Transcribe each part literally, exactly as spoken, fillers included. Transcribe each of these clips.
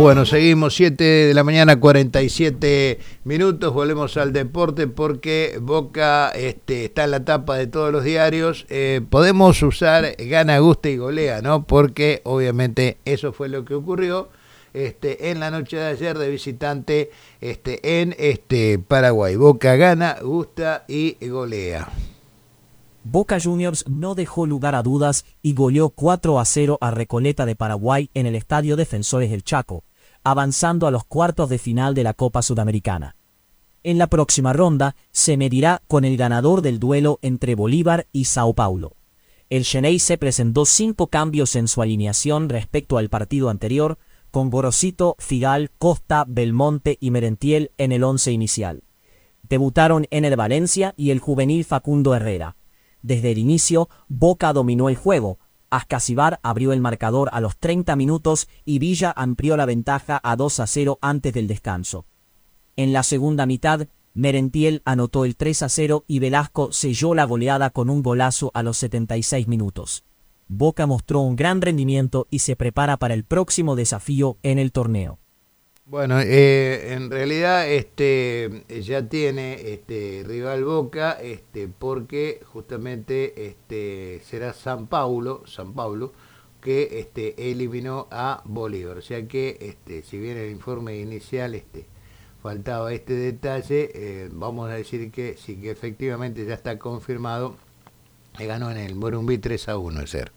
Bueno, seguimos, siete de la mañana, cuarenta y siete minutos, volvemos al deporte porque Boca este, está en la tapa de todos los diarios. Eh, podemos usar gana, gusta y golea, ¿no? Porque obviamente eso fue lo que ocurrió este, en la noche de ayer de visitante este, en este, Paraguay. Boca gana, gusta y golea. Boca Juniors no dejó lugar a dudas y goleó cuatro a cero a Recoleta de Paraguay en el Estadio Defensores del Chaco, avanzando a los cuartos de final de la Copa Sudamericana. En la próxima ronda se medirá con el ganador del duelo entre Bolívar y Sao Paulo. El Xeneize presentó cinco cambios en su alineación respecto al partido anterior, con Gorosito, Figal, Costa, Belmonte y Merentiel en el once inicial. Debutaron en el Valencia y el juvenil Facundo Herrera. Desde el inicio, Boca dominó el juego. Ascasibar abrió el marcador a los treinta minutos y Villa amplió la ventaja a dos a cero antes del descanso. En la segunda mitad, Merentiel anotó el tres a cero y Velasco selló la goleada con un golazo a los setenta y seis minutos. Boca mostró un gran rendimiento y se prepara para el próximo desafío en el torneo. Bueno, eh, en realidad este ya tiene este rival Boca, este porque justamente este será San Paulo, San Paulo que este eliminó a Bolívar. O sea que este si bien el informe inicial este faltaba este detalle, eh, vamos a decir que sí, que efectivamente ya está confirmado. Le ganó en el Morumbi tres a uno, es ser.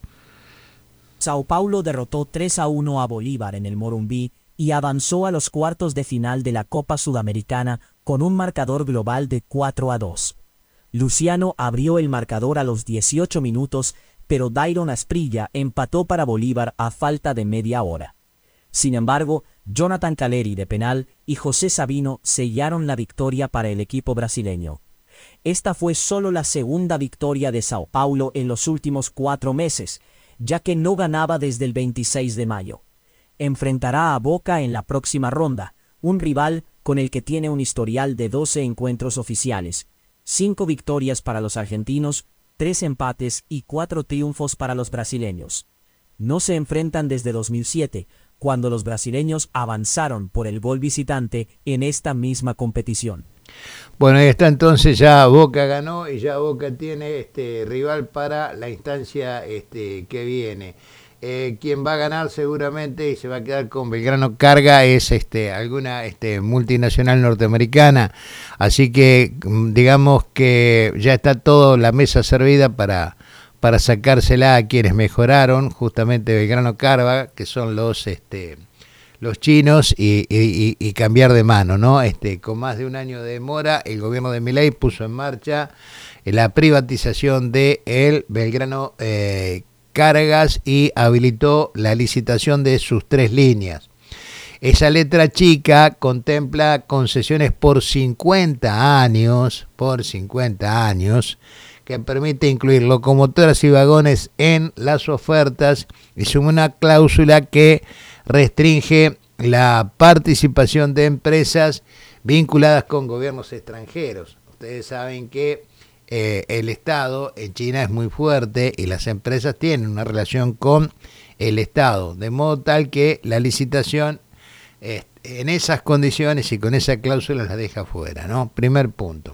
Sao Paulo derrotó tres a uno a Bolívar en el Morumbi y avanzó a los cuartos de final de la Copa Sudamericana con un marcador global de cuatro a dos. Luciano abrió el marcador a los dieciocho minutos, pero Dairon Asprilla empató para Bolívar a falta de media hora. Sin embargo, Jonathan Caleri de penal y José Sabino sellaron la victoria para el equipo brasileño. Esta fue solo la segunda victoria de Sao Paulo en los últimos cuatro meses, ya que no ganaba desde el veintiséis de mayo. Enfrentará a Boca en la próxima ronda, un rival con el que tiene un historial de doce encuentros oficiales, cinco victorias para los argentinos, tres empates y cuatro triunfos para los brasileños. No se enfrentan desde dos mil siete, cuando los brasileños avanzaron por el gol visitante en esta misma competición. Bueno, ahí está, entonces ya Boca ganó y ya Boca tiene este rival para la instancia este que viene. Eh, quien va a ganar seguramente y se va a quedar con Belgrano Carga es este alguna este multinacional norteamericana, así que digamos que ya está toda la mesa servida para para sacársela a quienes mejoraron, justamente Belgrano Carga, que son los este los chinos y, y, y cambiar de mano, ¿no? Este con más de un año de demora, el gobierno de Milei puso en marcha la privatización de el Belgrano eh, Cargas y habilitó la licitación de sus tres líneas. Esa letra chica contempla concesiones por cincuenta años, por cincuenta años, que permite incluir locomotoras y vagones en las ofertas y suma una cláusula que restringe la participación de empresas vinculadas con gobiernos extranjeros. Ustedes saben que Eh, el Estado en China es muy fuerte y las empresas tienen una relación con el Estado, de modo tal que la licitación eh, en esas condiciones y con esa cláusula las deja fuera, ¿no? Primer punto.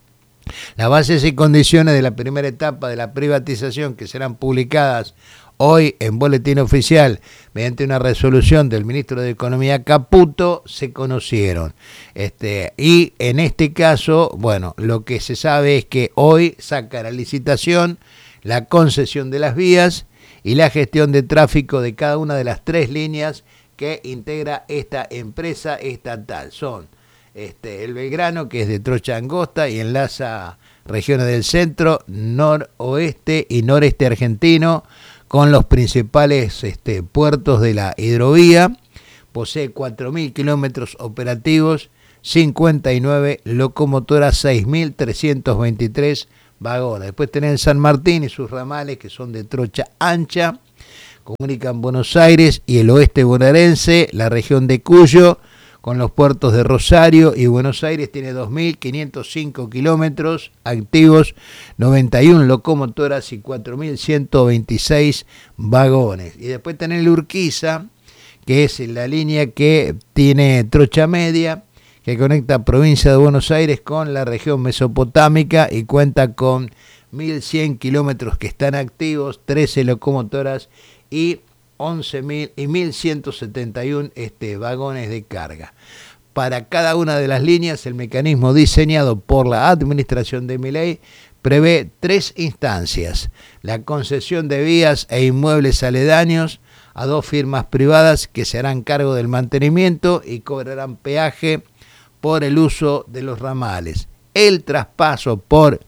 Las bases y condiciones de la primera etapa de la privatización, que serán publicadas hoy en Boletín Oficial mediante una resolución del ministro de Economía Caputo, se conocieron. Este, y en este caso, bueno, lo que se sabe es que hoy saca la licitación, la concesión de las vías y la gestión de tráfico de cada una de las tres líneas que integra esta empresa estatal. Son este, el Belgrano, que es de trocha angosta y enlaza regiones del centro, noroeste y noreste argentino, con los principales este, puertos de la hidrovía. Posee cuatro mil kilómetros operativos, cincuenta y nueve locomotoras, seis mil trescientos veintitrés vagones. Después tenés San Martín y sus ramales, que son de trocha ancha, comunican Buenos Aires y el oeste bonaerense, la región de Cuyo, con los puertos de Rosario y Buenos Aires. Tiene dos mil quinientos cinco kilómetros activos, noventa y una locomotoras y cuatro mil ciento veintiséis vagones. Y después tenés el Urquiza, que es la línea que tiene trocha media, que conecta provincia de Buenos Aires con la región mesopotámica y cuenta con mil cien kilómetros que están activos, trece locomotoras y once mil y mil ciento setenta y uno este, vagones de carga. Para cada una de las líneas, el mecanismo diseñado por la administración de Milei prevé tres instancias: la concesión de vías e inmuebles aledaños a dos firmas privadas que se harán cargo del mantenimiento y cobrarán peaje por el uso de los ramales; el traspaso por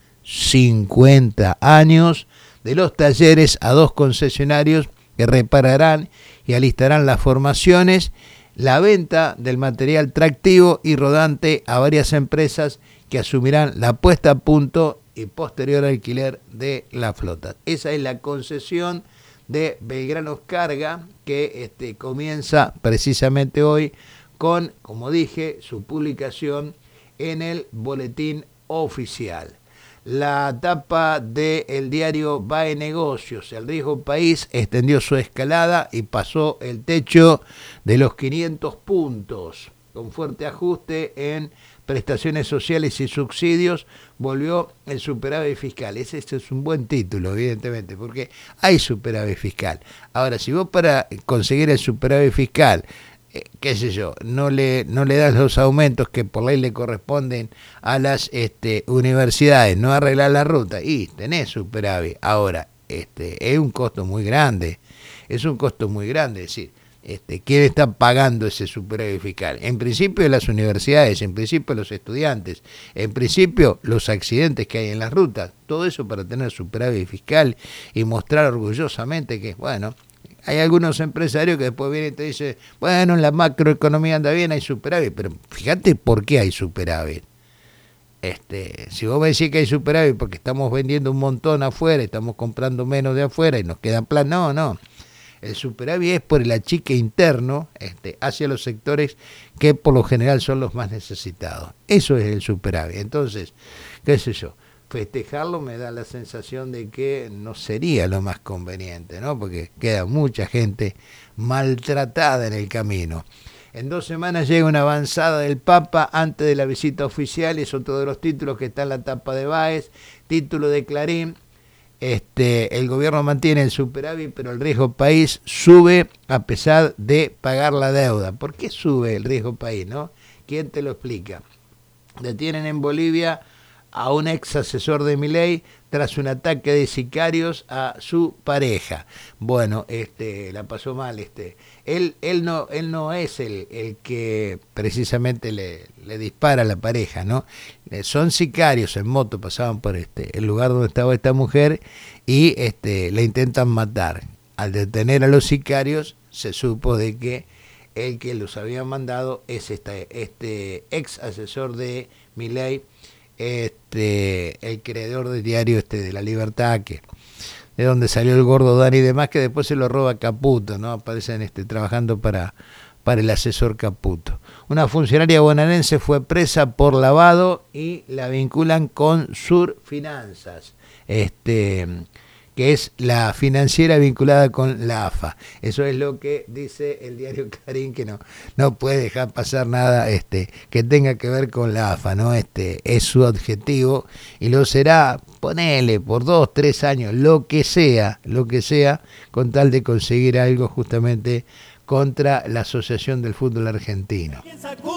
cincuenta años de los talleres a dos concesionarios que repararán y alistarán las formaciones; la venta del material tractivo y rodante a varias empresas que asumirán la puesta a punto y posterior alquiler de la flota. Esa es la concesión de Belgrano Carga, que este, comienza precisamente hoy con, como dije, su publicación en el boletín oficial. La tapa del diario B A E Negocios: el riesgo país extendió su escalada y pasó el techo de los quinientos puntos. Con fuerte ajuste en prestaciones sociales y subsidios, volvió el superávit fiscal. Ese, ese es un buen título, evidentemente, porque hay superávit fiscal. Ahora, si vos para conseguir el superávit fiscal, eh, qué sé yo, no le, no le das los aumentos que por ley le corresponden a las este, universidades, no arreglar la ruta, y tenés superávit. Ahora, este, es un costo muy grande, es un costo muy grande, es decir, Este, ¿quién está pagando ese superávit fiscal? En principio las universidades, en principio los estudiantes, en principio los accidentes que hay en las rutas, todo eso para tener superávit fiscal y mostrar orgullosamente que, bueno, hay algunos empresarios que después vienen y te dicen, bueno, la macroeconomía anda bien, hay superávit, pero fíjate por qué hay superávit. Este, si vos me decís que hay superávit porque estamos vendiendo un montón afuera, estamos comprando menos de afuera y nos quedan plan, no, no. El superávit es por el achique interno este, hacia los sectores que por lo general son los más necesitados. Eso es el superávit. Entonces, qué sé yo, festejarlo me da la sensación de que no sería lo más conveniente, ¿no? Porque queda mucha gente maltratada en el camino. En dos semanas llega una avanzada del Papa antes de la visita oficial, es otro de los títulos que está en la tapa de Baez, título de Clarín. Este, el gobierno mantiene el superávit, pero el riesgo país sube a pesar de pagar la deuda. ¿Por qué sube el riesgo país, no? ¿Quién te lo explica? Detienen en Bolivia a un ex asesor de Milei tras un ataque de sicarios a su pareja. Bueno, este, la pasó mal. Este, él, él no, él no es el, el que precisamente le, le dispara a la pareja, ¿no? Son sicarios en moto, pasaban por este, el lugar donde estaba esta mujer y este, le intentan matar. Al detener a los sicarios, se supo de que el que los había mandado es este, este ex asesor de Milei, este, el creador del diario este de La Libertad, que de donde salió el gordo Dani y demás, que después se lo roba Caputo, ¿no? Aparecen este, trabajando para, para el asesor Caputo. Una funcionaria bonaerense fue presa por lavado y la vinculan con Sur Finanzas, este, que es la financiera vinculada con la A F A. Eso es lo que dice el diario Clarín, que no, no puede dejar pasar nada este, que tenga que ver con la A F A, ¿no? Este, es su objetivo y lo será, ponele, por dos, tres años, lo que sea, lo que sea, con tal de conseguir algo justamente contra la Asociación del Fútbol Argentino.